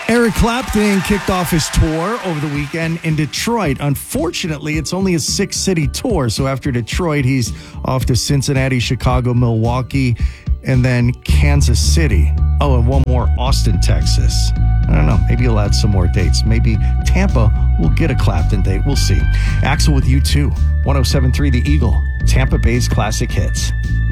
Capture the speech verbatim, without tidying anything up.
Eric Clapton kicked off his tour over the weekend in Detroit. Unfortunately, it's only a six-city tour. So after Detroit, he's off to Cincinnati, Chicago, Milwaukee, and then Kansas City. Oh, and one more, Austin, Texas. I don't know. Maybe he'll add some more dates. Maybe Tampa will get a Clapton date. We'll see. Axel with you too. one oh seven point three The Eagle, Tampa Bay's classic hits.